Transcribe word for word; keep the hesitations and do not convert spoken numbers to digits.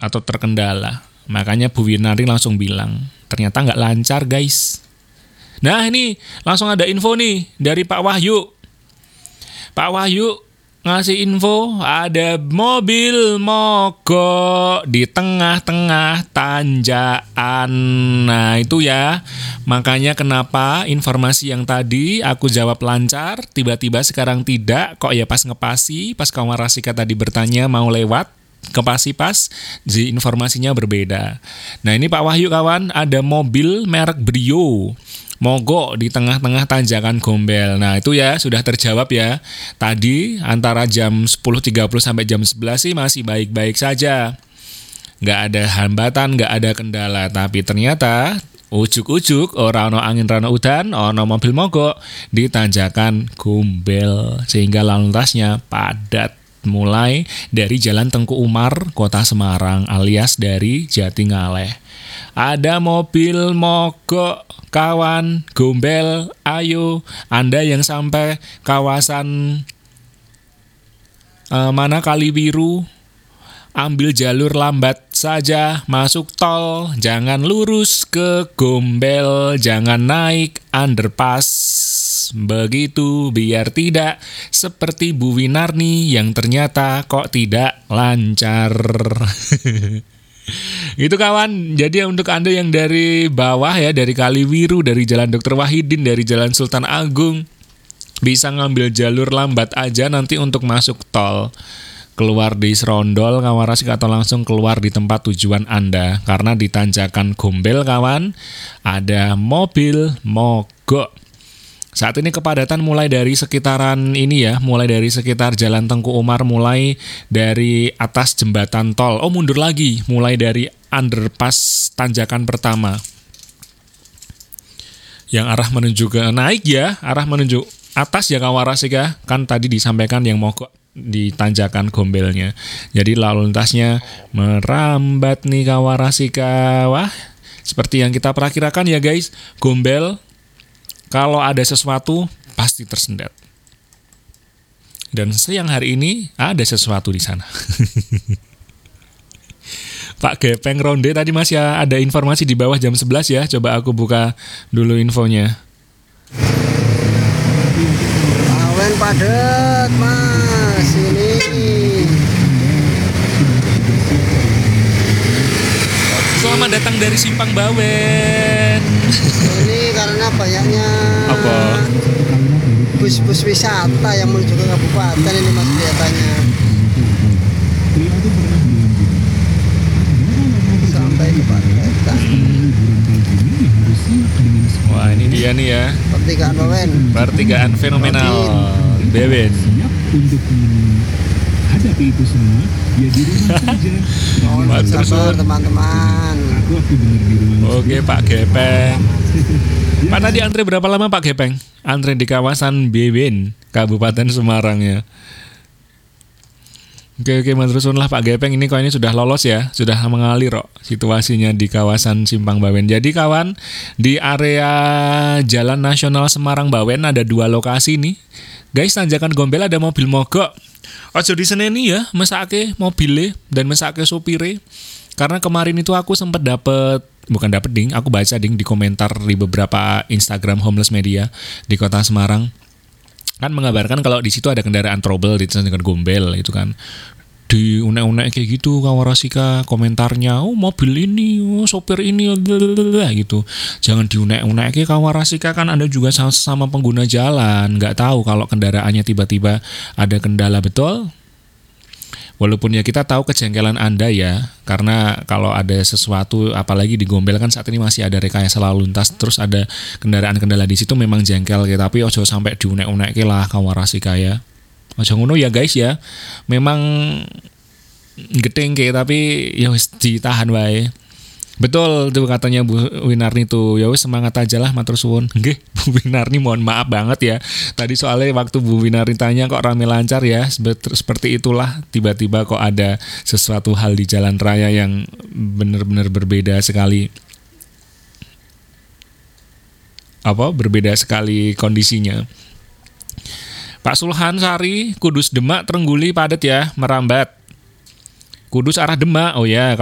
atau terkendala. Makanya Bu Winarti langsung bilang, ternyata nggak lancar guys. Nah ini langsung ada info nih dari Pak Wahyu. Pak Wahyu ngasih info ada mobil mogok di tengah-tengah tanjakan. Nah itu ya, makanya kenapa informasi yang tadi aku jawab lancar, tiba-tiba sekarang tidak. Kok ya pas ngepasi, pas kawan Rasika tadi bertanya mau lewat, kepasi pas, di informasinya berbeda. Nah ini Pak Wahyu kawan, ada mobil merek Brio mogok di tengah-tengah tanjakan Gombel. Nah itu ya sudah terjawab ya. Tadi antara jam sepuluh tiga puluh sampai jam sebelas sih masih baik-baik saja. Nggak ada hambatan, nggak ada kendala. Tapi ternyata ujuk-ujuk orang ono angin rano udan, ono mobil mogok di tanjakan Gombel. Sehingga lalu lintasnya padat. Mulai dari Jalan Tengku Umar, Kota Semarang alias dari Jatingaleh. Ada mobil mogok kawan Gombel, ayo Anda yang sampai kawasan eh, mana Kaliwiru, ambil jalur lambat saja, masuk tol, jangan lurus ke Gombel, jangan naik underpass. Begitu biar tidak seperti Bu Winarti yang ternyata kok tidak lancar. Itu kawan, jadi untuk Anda yang dari bawah ya, dari Kaliwiru, dari Jalan Dokter Wahidin, dari Jalan Sultan Agung, bisa ngambil jalur lambat aja nanti untuk masuk tol. Keluar di Serondol kawan Rasika atau langsung keluar di tempat tujuan Anda. Karena di tanjakan Gombel kawan, ada mobil mogok. Saat ini kepadatan mulai dari sekitaran ini ya, mulai dari sekitar Jalan Tengku Umar, mulai dari atas jembatan tol. Oh mundur lagi, mulai dari underpass tanjakan pertama. Yang arah menuju ke naik ya, arah menuju atas ya kawan Rasika. Kan tadi disampaikan yang mogok di tanjakan Gombelnya. Jadi lalu lintasnya merambat nih kawan Rasika. Wah, seperti yang kita perakirakan ya guys, Gombel kalau ada sesuatu pasti tersendat. Dan siang hari ini ada sesuatu di sana. Pak Gepeng Ronde tadi masih ada informasi di bawah jam sebelas ya. Coba aku buka dulu infonya. Bawen padat mas ini. Selamat datang dari Simpang Bawen. Ini karena banyaknya Apa? bus-bus wisata yang menuju ke kabupaten ini mas kelihatannya. Sampai ke Padetan. Wah ini dia nih ya, Pertigaan Bawen. pertigaan fenomenal Bawen. Hadapi itu semua ya di rumah saja. Mohon bersabar teman-teman. Aku waktu benar di rumah. Oke Pak Gepeng. Pak tadi antre berapa lama Pak Gepeng? Antre di kawasan Bewen, Kabupaten Semarang ya. Oke oke matursun lah Pak Gepeng, ini kok ini sudah lolos ya, sudah mengalir kok situasinya di kawasan Simpang Bawen. Jadi kawan, di area Jalan Nasional Semarang Bawen ada dua lokasi nih. Guys, tanjakan Gombel ada mobil mogok. Ojo diseneni ya, mesake mobile dan mesake sopire. Karena kemarin itu aku sempat dapet, bukan dapet ding, aku baca ding di komentar di beberapa Instagram Homeless Media di Kota Semarang. Kan mengabarkan kalau di situ ada kendaraan trouble di tanjakan Gombel itu kan. Di unek-unek kayak gitu kawan Rasika, komentarnya, oh mobil ini, oh sopir ini, blablabla, gitu. Jangan diunek-unek kawan Rasika, kan Anda juga sama-sama pengguna jalan, nggak tahu kalau kendaraannya tiba-tiba ada kendala, betul. Walaupun ya kita tahu kejengkelan Anda ya, karena kalau ada sesuatu, apalagi di Gombel kan saat ini masih ada rekayasa lalu lintas, terus ada kendaraan-kendala di situ memang jengkel, gitu. Tapi ojo sampai diunek-unek lah kawan Rasika ya. Ojo ngono ya guys ya. Memang gedeng kayak tapi ya wis ditahan wae. Betul tuh katanya Bu Winarti tuh. Ya wis semangat aja lah matur suwun. Nggih, Bu Winarti mohon maaf banget ya. Tadi soalnya waktu Bu Winarti tanya kok rame lancar ya. Seperti itulah tiba-tiba kok ada sesuatu hal di jalan raya yang benar-benar berbeda sekali. Apa? Berbeda sekali kondisinya. Pak Sulhan Sari, Kudus Demak Trengguli padat ya, merambat. Kudus arah Demak, oh ya.